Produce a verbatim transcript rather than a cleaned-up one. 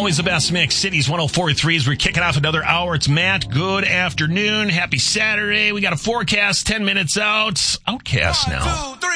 always the best mix. Cities one oh four point three as we're kicking off another hour. It's Matt. Good afternoon. Happy Saturday. We got a forecast ten minutes out. Outcast now.